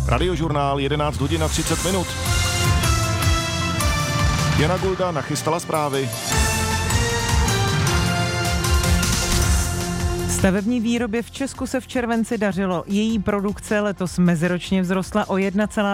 Radiožurnál 11 hodin a 30 minut. Jana Gulda nachystala zprávy. Stavební výrobě v Česku se v červenci dařilo. Její produkce letos meziročně vzrostla o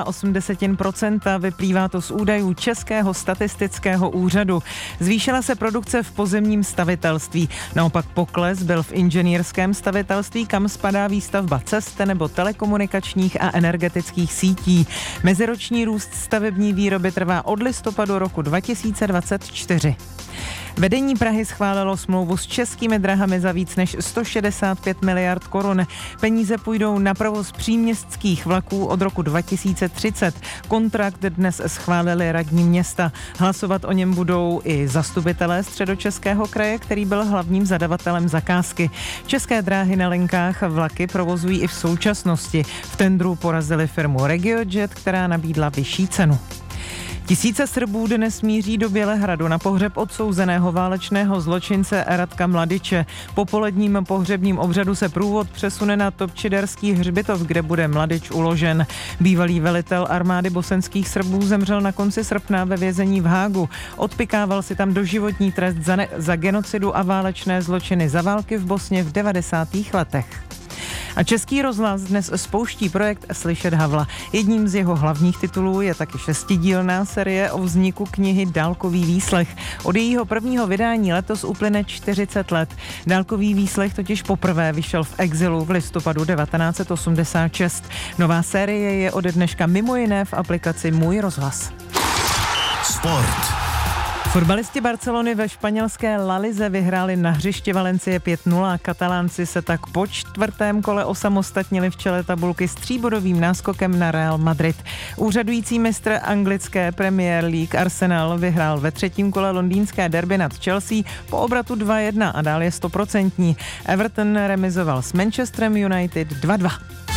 1,8%. Vyplývá to z údajů Českého statistického úřadu. Zvýšila se produkce v pozemním stavitelství. Naopak pokles byl v inženýrském stavitelství, kam spadá výstavba cest nebo telekomunikačních a energetických sítí. Meziroční růst stavební výroby trvá od listopadu roku 2024. Vedení Prahy schválilo smlouvu s Českými dráhami za víc než 165 miliard korun. Peníze půjdou na provoz příměstských vlaků od roku 2030. Kontrakt dnes schválili radní města. Hlasovat o něm budou i zastupitelé Středočeského kraje, který byl hlavním zadavatelem zakázky. České dráhy na linkách vlaky provozují i v současnosti. V tendru porazili firmu RegioJet, která nabídla vyšší cenu. Tisíce Srbů dnes míří do Bělehradu na pohřeb odsouzeného válečného zločince Ratka Mladiče. Po poledním pohřebním obřadu se průvod přesune na Topčiderský hřbitov, kde bude Mladič uložen. Bývalý velitel armády bosenských Srbů zemřel na konci srpna ve vězení v Hágu. Odpykával si tam doživotní trest za genocidu a válečné zločiny za války v Bosně v 90. letech. A Český rozhlas dnes spouští projekt Slyšet Havla. Jedním z jeho hlavních titulů je taky 6dílná série o vzniku knihy Dálkový výslech. Od jejího prvního vydání letos uplyne 40 let. Dálkový výslech totiž poprvé vyšel v exilu v listopadu 1986. Nová série je ode dneška mimo jiné v aplikaci Můj rozhlas. Sport. Fotbalisti Barcelony ve španělské La Lize vyhráli na hřišti Valencie 5-0. Katalánci se tak po čtvrtém kole osamostatnili v čele tabulky stříbodovým náskokem na Real Madrid. Úřadující mistr anglické Premier League Arsenal vyhrál ve třetím kole londýnské derby nad Chelsea po obratu 2-1 a dál je 100%. Everton remizoval s Manchesterem United 2-2.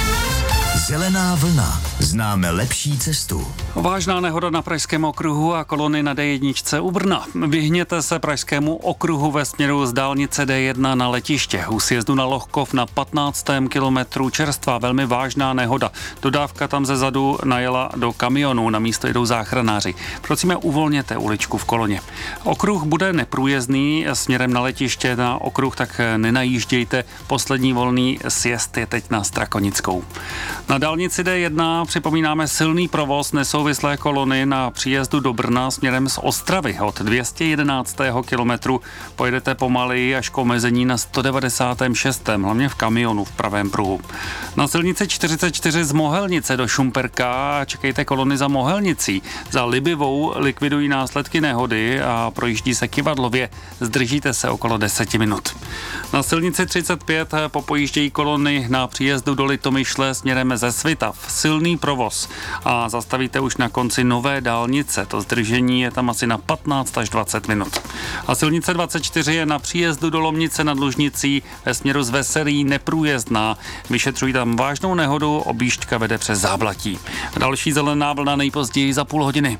Zelená vlna. Známe lepší cestu. Vážná nehoda na Pražském okruhu a kolony na D1 u Brna. Vyhněte se Pražskému okruhu ve směru z dálnice D1 na letiště. U sjezdu na Lohkov na 15. kilometru čerstvá velmi vážná nehoda. Dodávka tam ze zadu najela do kamionu, na místo jdou záchranáři. Prosíme, uvolněte uličku v koloně. Okruh bude neprůjezdný směrem na letiště, na okruh tak nenajíždějte. Poslední volný sjezd je teď na Strakonickou. Na dálnici D1 připomínáme silný provoz nesouvislé kolony na příjezdu do Brna směrem z Ostravy. Od 211. kilometru pojedete pomaleji až k omezení na 196. hlavně v kamionu v pravém pruhu. Na silnici 44 z Mohelnice do Šumperka čekejte kolony za Mohelnicí. Za Libivou likvidují následky nehody a projíždí se Kyvadlově. Zdržíte se okolo 10 minut. Na silnici 35 popojíždějí kolony na příjezdu do Litomyšle směrem ze Svitav. Silný provoz a zastavíte už na konci nové dálnice. To zdržení je tam asi na 15 až 20 minut. A silnice 24 je na příjezdu do Lomnice nad Lužnicí ve směru z Veselí neprůjezdná. Vyšetřují tam vážnou nehodu, objížďka vede přes Záblatí. Další zelená vlna nejpozději za půl hodiny.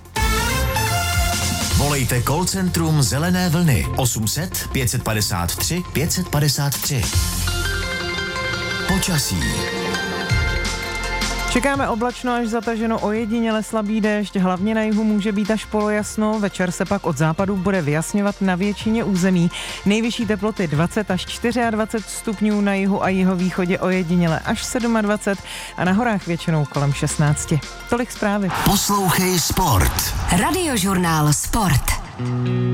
Volejte call centrum Zelené vlny 800 553 553. Počasí. Čekáme oblačno až zataženo, ojediněle slabý déšť, hlavně na jihu může být až polojasno, večer se pak od západu bude vyjasňovat na většině území. Nejvyšší teploty 20 až 24 stupňů na jihu a jihovýchodě, ojediněle až 27 a na horách většinou kolem 16. Tolik zprávy. Poslouchej Sport. Radiožurnál Sport.